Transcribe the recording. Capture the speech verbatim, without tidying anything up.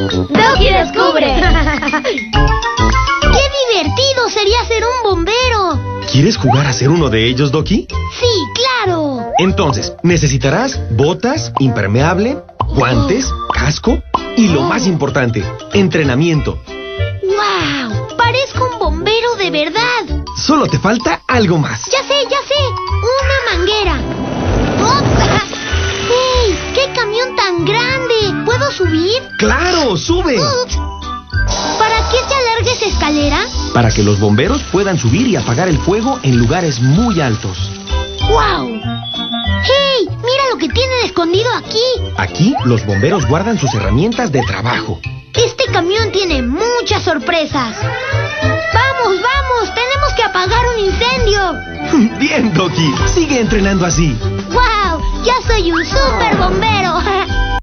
¡Doki descubre! ¡Qué divertido sería ser un bombero! ¿Quieres jugar a ser uno de ellos, Doki? Sí, claro. Entonces, necesitarás botas, impermeable, guantes, casco y lo más importante, entrenamiento. ¡Wow! Parezco un bombero de verdad. Solo te falta algo más. Ya sé, ya sé. Una manguera. ¡Oh! ¡Hey! ¡Qué camión tan grande! ¿Puedo subir? ¡Claro! ¡Sube! Ups. ¿Para qué se alarga esa escalera? Para que los bomberos puedan subir y apagar el fuego en lugares muy altos. ¡Wow! ¡Hey! ¡Mira lo que tienen escondido aquí! Aquí, los bomberos guardan sus herramientas de trabajo. Este camión tiene muchas sorpresas. ¡Vamos, vamos! ¡Tenemos que apagar un incendio! Bien, Doki. Sigue entrenando así. ¡Wow! ¡Ya soy un super bombero!